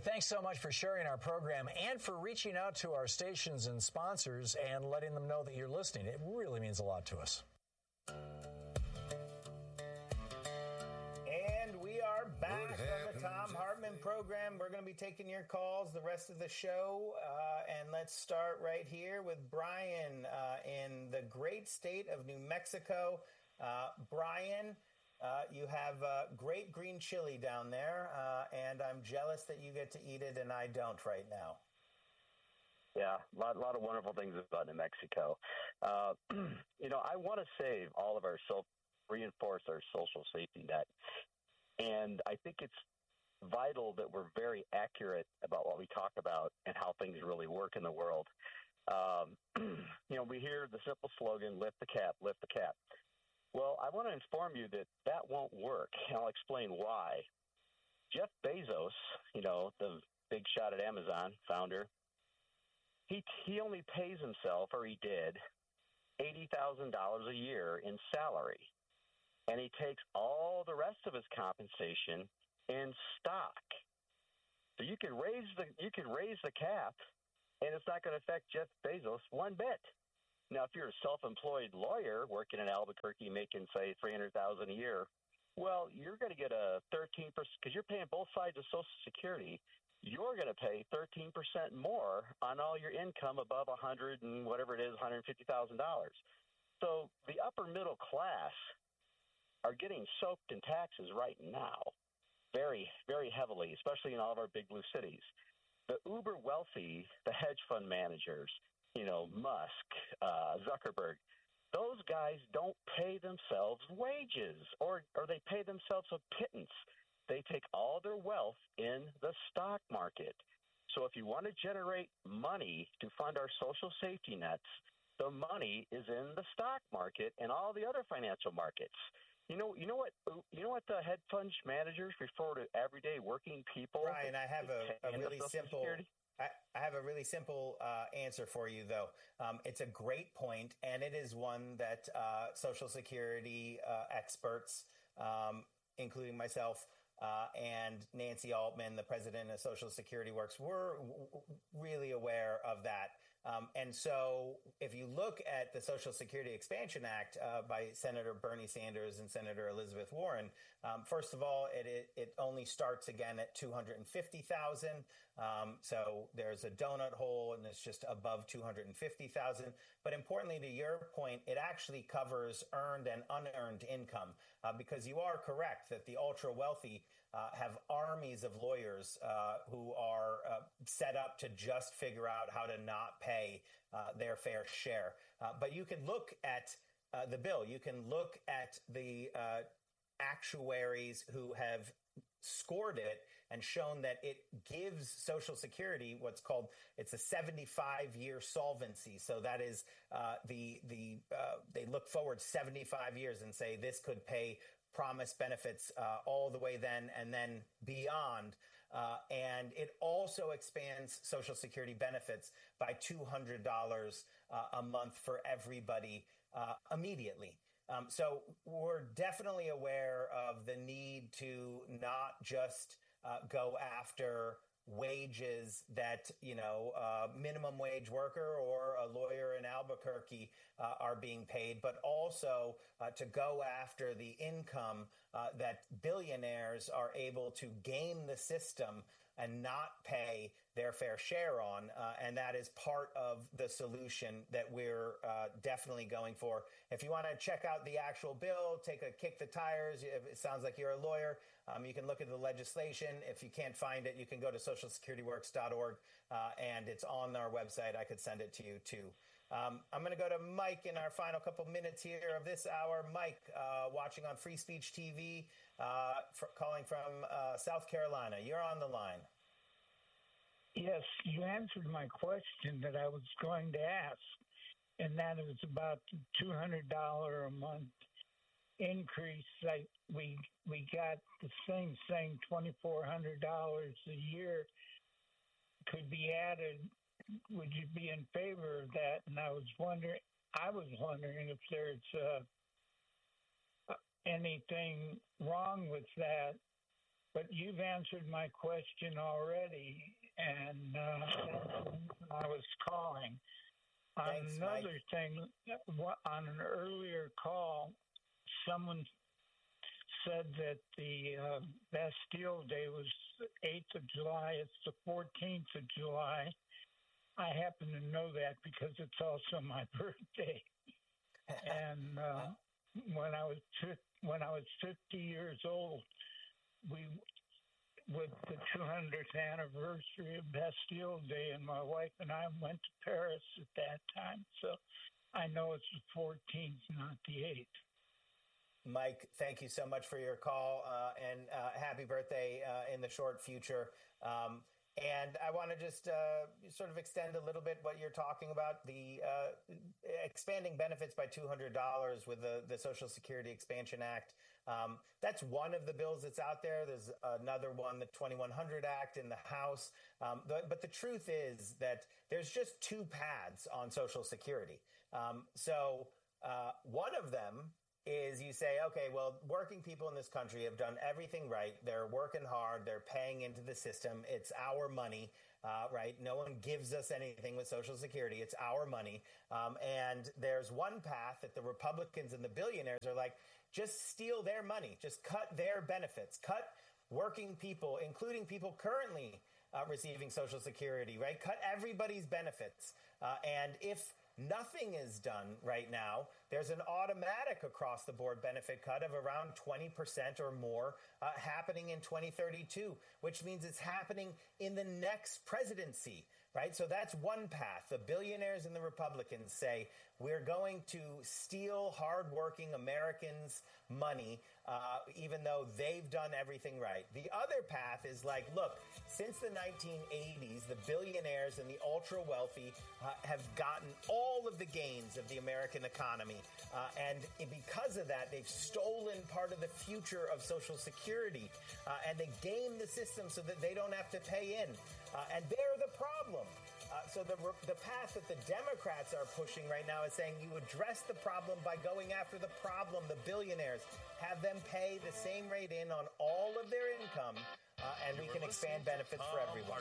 thanks so much for sharing our program and for reaching out to our stations and sponsors and letting them know that you're listening. It really means a lot to us. And we are back from the Thom Hartmann program. We're going to be taking your calls the rest of the show. And let's start right here with Brian in the great state of New Mexico. Brian, you have great green chili down there, and I'm jealous that you get to eat it and I don't right now. Yeah, a lot of wonderful things about New Mexico. I want to reinforce our social safety net. And I think it's vital that we're very accurate about what we talk about and how things really work in the world. We hear the simple slogan, lift the cap, lift the cap. Well, I want to inform you that won't work, and I'll explain why. Jeff Bezos, the big shot at Amazon founder, he only pays himself, or he did, $80,000 a year in salary. And he takes all the rest of his compensation in stock. So you can raise the cap, and it's not going to affect Jeff Bezos one bit. Now, if you're a self-employed lawyer working in Albuquerque making, say, $300,000 a year, well, you're going to get a 13%, because you're paying both sides of Social Security. You're going to pay 13% more on all your income above $150,000. So the upper middle class are getting soaked in taxes right now, very, very heavily, especially in all of our big blue cities. The uber wealthy, the hedge fund managers, Musk, Zuckerberg, those guys don't pay themselves wages, or they pay themselves a pittance. They take all their wealth in the stock market. So if you want to generate money to fund our social safety nets, the money is in the stock market and all the other financial markets. You know what the hedge fund managers refer to everyday working people? Brian, I have a really simple. I have a really simple answer for you, though. It's a great point, and it is one that Social Security experts, including myself, and Nancy Altman, the president of Social Security Works, we're really aware of that. And so if you look at the Social Security Expansion Act by Senator Bernie Sanders and Senator Elizabeth Warren, first of all, it only starts again at $250,000. So there's a donut hole and it's just above $250,000. But importantly, to your point, it actually covers earned and unearned income because you are correct that the ultra wealthy have armies of lawyers who are set up to just figure out how to not pay their fair share. But you can look at the bill. You can look at the actuaries who have scored it and shown that it gives Social Security what's called, it's a 75-year solvency. So that is they look forward 75 years and say this could pay promised benefits all the way then and then beyond. And it also expands Social Security benefits by $200 a month for everybody immediately. So we're definitely aware of the need to not just go after wages that, minimum wage worker or a lawyer in Albuquerque are being paid, but also to go after the income that billionaires are able to game the system and not pay their fair share on. And that is part of the solution that we're definitely going for. If you want to check out the actual bill, take a kick the tires. It sounds like you're a lawyer. You can look at the legislation. If you can't find it, you can go to socialsecurityworks.org, and it's on our website. I could send it to you, too. I'm going to go to Mike in our final couple minutes here of this hour. Mike, watching on Free Speech TV, calling from South Carolina. You're on the line. Yes, you answered my question that I was going to ask, and that is about the $200 a month increase. Like we got the same thing, $2,400 a year could be added. Would you be in favor of that? And I was wondering if there's anything wrong with that but you've answered my question already, and that's the reason I was calling. Thanks, Another Mike. thing, on an earlier call, someone said that the Bastille Day was the 8th of July. It's the 14th of July. I happen to know that because it's also my birthday. And when I was 50 years old, with the 200th anniversary of Bastille Day, and my wife and I went to Paris at that time. So I know it's the 14th, not the 8th. Mike, thank you so much for your call, and happy birthday in the short future. And I want to just sort of extend a little bit what you're talking about, the expanding benefits by $200 with the Social Security Expansion Act. That's one of the bills that's out there. There's another one, the 2100 Act in the House. But the truth is that there's just two paths on Social Security. So one of them is you say, okay, well, working people in this country have done everything right. They're working hard. They're paying into the system. It's our money, right? No one gives us anything with Social Security. It's our money. And there's one path that the Republicans and the billionaires are like, just steal their money. Just cut their benefits. Cut working people, including people currently receiving Social Security, right? Cut everybody's benefits. And if nothing is done right now, there's an automatic across-the-board benefit cut of around 20% or more happening in 2032, which means it's happening in the next presidency, right? So that's one path. The billionaires and the Republicans say, we're going to steal hardworking Americans' money, even though they've done everything right. The other path is like, look, since the 1980s, the billionaires and the ultra-wealthy have gotten all of the gains of the American economy. And because of that, they've stolen part of the future of Social Security. And they game the system so that they don't have to pay in. And they're the problem. So the path that the Democrats are pushing right now is saying you address the problem by going after the problem, the billionaires. Have them pay the same rate in on all of their income, and we can expand benefits for everyone.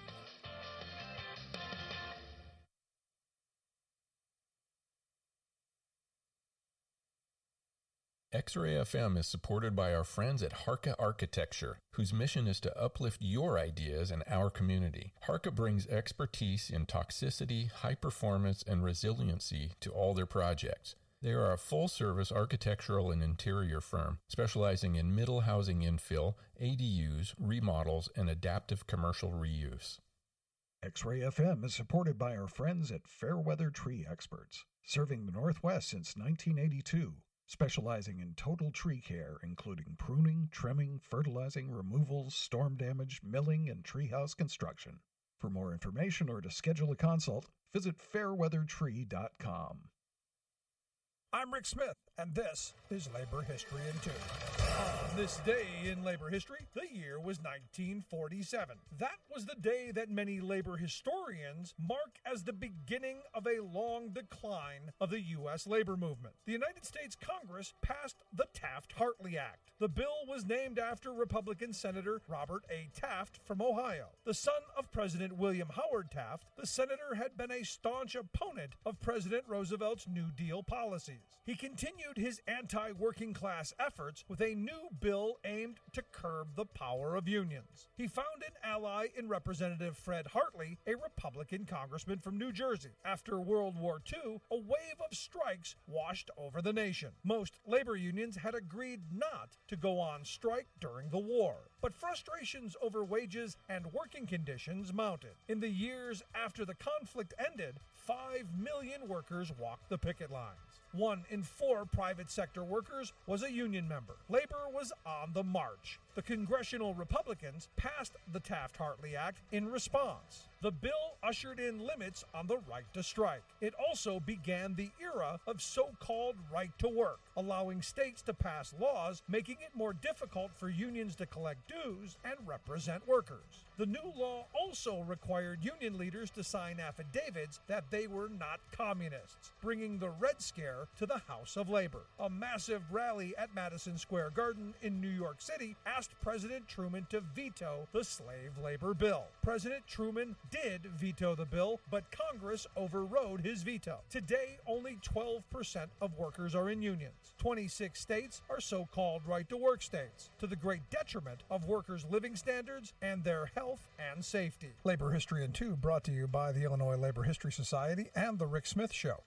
X-Ray FM is supported by our friends at Harka Architecture, whose mission is to uplift your ideas in our community. Harka brings expertise in toxicity, high performance, and resiliency to all their projects. They are a full-service architectural and interior firm specializing in middle housing infill, ADUs, remodels, and adaptive commercial reuse. X-Ray FM is supported by our friends at Fairweather Tree Experts, serving the Northwest since 1982. Specializing in total tree care, including pruning, trimming, fertilizing, removals, storm damage, milling, and treehouse construction. For more information or to schedule a consult, visit fairweathertree.com. I'm Rick Smith, and this is Labor History in 2. On this day in labor history, the year was 1947. That was the day that many labor historians mark as the beginning of a long decline of the U.S. labor movement. The United States Congress passed the Taft-Hartley Act. The bill was named after Republican Senator Robert A. Taft from Ohio. The son of President William Howard Taft, the senator had been a staunch opponent of President Roosevelt's New Deal policies. He continued his anti-working class efforts with a new bill aimed to curb the power of unions. He found an ally in Representative Fred Hartley, a Republican congressman from New Jersey. After World War II, a wave of strikes washed over the nation. Most labor unions had agreed not to go on strike during the war, but frustrations over wages and working conditions mounted. In the years after the conflict ended, 5 million workers walked the picket lines. 1 in 4 private sector workers was a union member. Labor was on the march. The congressional Republicans passed the Taft-Hartley Act in response. The bill ushered in limits on the right to strike. It also began the era of so-called right to work, allowing states to pass laws making it more difficult for unions to collect dues and represent workers. The new law also required union leaders to sign affidavits that they were not communists, bringing the Red Scare to the House of Labor. A massive rally at Madison Square Garden in New York City asked asked President Truman to veto the slave labor bill. President Truman did veto the bill, but Congress overrode his veto. Today, only 12% of workers are in unions. 26 states are so-called right-to-work states, to the great detriment of workers' living standards and their health and safety. Labor History in 2 brought to you by the Illinois Labor History Society and The Rick Smith Show.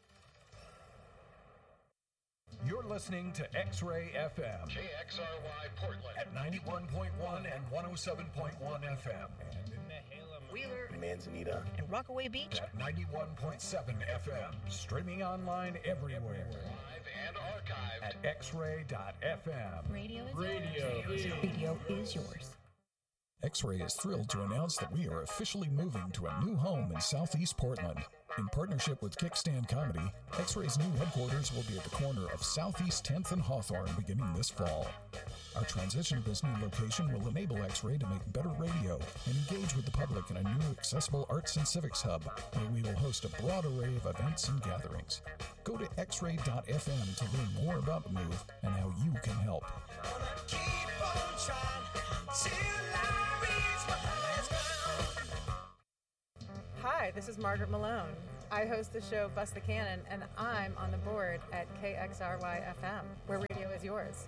You're listening to X-Ray FM. KXRY Portland. At 91.1 and 107.1 FM. And in Wheeler, Manzanita, and Rockaway Beach. At 91.7 FM. Streaming online everywhere. live and archived. At xray.fm. Radio is yours. X-Ray is thrilled to announce that we are officially moving to a new home in Southeast Portland. In partnership with Kickstand Comedy, X-Ray's new headquarters will be at the corner of Southeast 10th and Hawthorne beginning this fall. Our transition to this new location will enable X-Ray to make better radio and engage with the public in a new accessible arts and civics hub, where we will host a broad array of events and gatherings. Go to xray.fm to learn more about the move and how you can help. Hi, this is Margaret Malone. I host the show Bust the Cannon, and I'm on the board at KXRY-FM, where radio is yours.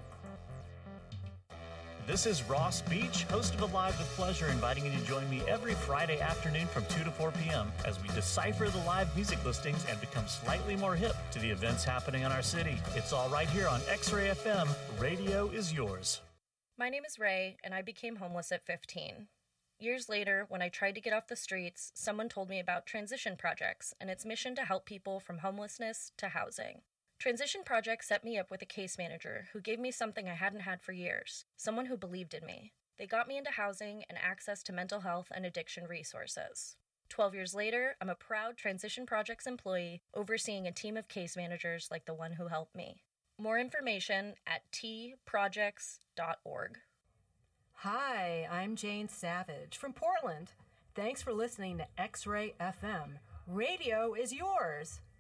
This is Ross Beach, host of Alive with Pleasure, inviting you to join me every Friday afternoon from 2 to 4 p.m. as we decipher the live music listings and become slightly more hip to the events happening in our city. It's all right here on X-Ray FM. Radio is yours. My name is Ray, and I became homeless at 15. Years later, when I tried to get off the streets, someone told me about Transition Projects and its mission to help people from homelessness to housing. Transition Projects set me up with a case manager who gave me something I hadn't had for years, someone who believed in me. They got me into housing and access to mental health and addiction resources. 12 years later, I'm a proud Transition Projects employee overseeing a team of case managers like the one who helped me. More information at tprojects.org. Hi, I'm Jane Savage from Portland. Thanks for listening to X-Ray FM. Radio is yours.